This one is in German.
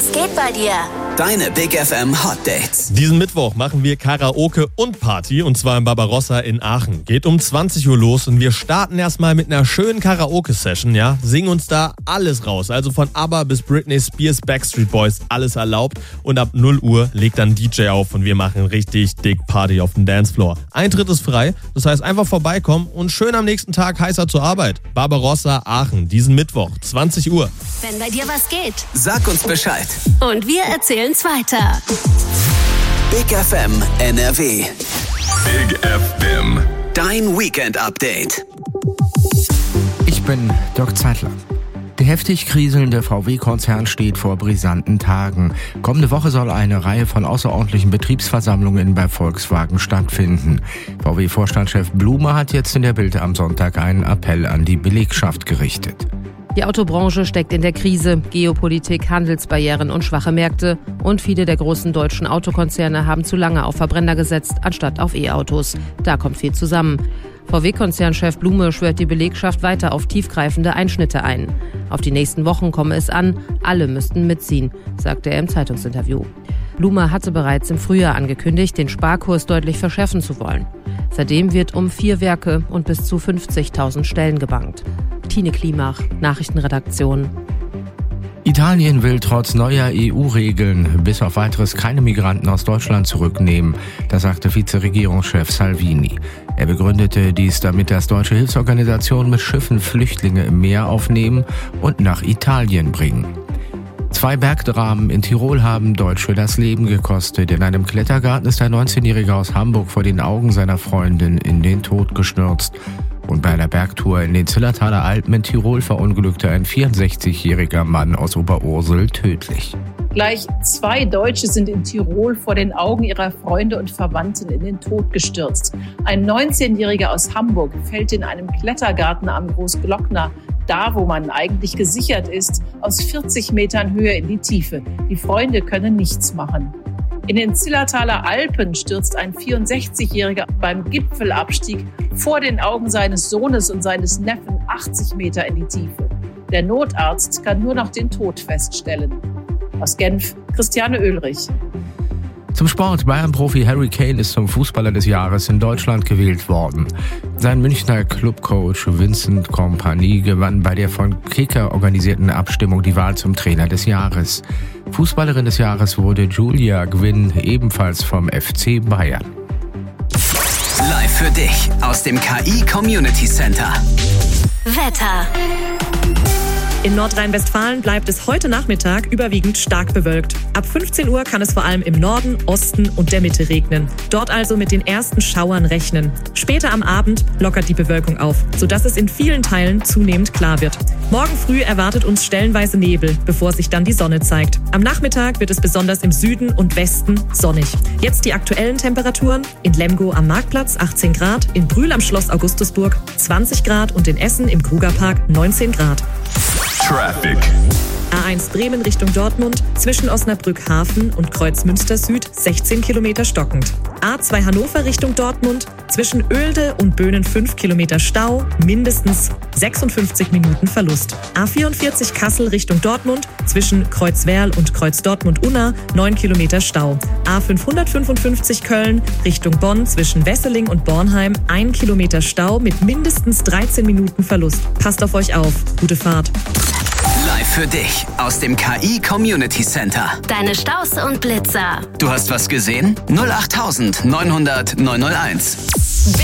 Was geht bei dir? Deine Big FM Hot Dates. Diesen Mittwoch machen wir Karaoke und Party, und zwar im Barbarossa in Aachen. Geht um 20 Uhr los und wir starten erstmal mit einer schönen Karaoke-Session, ja. Singen uns da alles raus, also von ABBA bis Britney Spears, Backstreet Boys, alles erlaubt. Und ab 0 Uhr legt dann DJ auf und wir machen richtig dick Party auf dem Dancefloor. Eintritt ist frei, das heißt einfach vorbeikommen und schön am nächsten Tag heißer zur Arbeit. Barbarossa Aachen, diesen Mittwoch, 20 Uhr. Wenn bei dir was geht. Sag uns Bescheid. Und wir erzählen's weiter. Big FM NRW. Big FM. Dein Weekend-Update. Ich bin Dirk Zeitler. Der heftig kriselnde VW-Konzern steht vor brisanten Tagen. Kommende Woche soll eine Reihe von außerordentlichen Betriebsversammlungen bei Volkswagen stattfinden. VW-Vorstandschef Blume hat jetzt in der Bild am Sonntag einen Appell an die Belegschaft gerichtet. Die Autobranche steckt in der Krise. Geopolitik, Handelsbarrieren und schwache Märkte. Und viele der großen deutschen Autokonzerne haben zu lange auf Verbrenner gesetzt, anstatt auf E-Autos. Da kommt viel zusammen. VW-Konzernchef Blume schwört die Belegschaft weiter auf tiefgreifende Einschnitte ein. Auf die nächsten Wochen komme es an, alle müssten mitziehen, sagte er im Zeitungsinterview. Blume hatte bereits im Frühjahr angekündigt, den Sparkurs deutlich verschärfen zu wollen. Seitdem wird um 4 Werke und bis zu 50.000 Stellen gebankt. Tine Klimach, Nachrichtenredaktion. Italien will trotz neuer EU-Regeln bis auf weiteres keine Migranten aus Deutschland zurücknehmen, das sagte Vizeregierungschef Salvini. Er begründete dies damit, dass deutsche Hilfsorganisationen mit Schiffen Flüchtlinge im Meer aufnehmen und nach Italien bringen. 2 Bergdramen in Tirol haben Deutsche das Leben gekostet. In einem Klettergarten ist ein 19-Jähriger aus Hamburg vor den Augen seiner Freundin in den Tod gestürzt. Und bei einer Bergtour in den Zillertaler Alpen in Tirol verunglückte ein 64-jähriger Mann aus Oberursel tödlich. Gleich 2 Deutsche sind in Tirol vor den Augen ihrer Freunde und Verwandten in den Tod gestürzt. Ein 19-Jähriger aus Hamburg fällt in einem Klettergarten am Großglockner, da wo man eigentlich gesichert ist, aus 40 Metern Höhe in die Tiefe. Die Freunde können nichts machen. In den Zillertaler Alpen stürzt ein 64-Jähriger beim Gipfelabstieg vor den Augen seines Sohnes und seines Neffen 80 Meter in die Tiefe. Der Notarzt kann nur noch den Tod feststellen. Aus Genf, Christiane Oehlrich. Zum Sport. Bayern-Profi Harry Kane ist zum Fußballer des Jahres in Deutschland gewählt worden. Sein Münchner Clubcoach Vincent Kompany gewann bei der von Kicker organisierten Abstimmung die Wahl zum Trainer des Jahres. Fußballerin des Jahres wurde Julia Gwynn, ebenfalls vom FC Bayern. Live für dich aus dem KI Community Center. Wetter. In Nordrhein-Westfalen bleibt es heute Nachmittag überwiegend stark bewölkt. Ab 15 Uhr kann es vor allem im Norden, Osten und der Mitte regnen. Dort also mit den ersten Schauern rechnen. Später am Abend lockert die Bewölkung auf, sodass es in vielen Teilen zunehmend klar wird. Morgen früh erwartet uns stellenweise Nebel, bevor sich dann die Sonne zeigt. Am Nachmittag wird es besonders im Süden und Westen sonnig. Jetzt die aktuellen Temperaturen: in Lemgo am Marktplatz 18 Grad, in Brühl am Schloss Augustusburg 20 Grad und in Essen im Krugerpark 19 Grad. Traffic. A1 Bremen Richtung Dortmund, zwischen Osnabrück Hafen und Kreuzmünster Süd 16 Kilometer stockend. A2 Hannover Richtung Dortmund, zwischen Oelde und Böhnen 5 Kilometer Stau, mindestens 56 Minuten Verlust. A44 Kassel Richtung Dortmund, zwischen Kreuzwerl und Kreuz Dortmund-Unna 9 Kilometer Stau. A555 Köln Richtung Bonn, zwischen Wesseling und Bornheim 1 Kilometer Stau mit mindestens 13 Minuten Verlust. Passt auf euch auf. Gute Fahrt. Live für dich aus dem KI Community Center. Deine Staus und Blitzer. Du hast was gesehen? 08900 901.